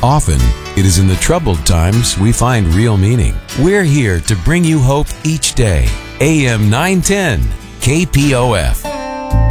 Often, it is in the troubled times we find real meaning. We're here to bring you hope each day. AM 910, KPOF.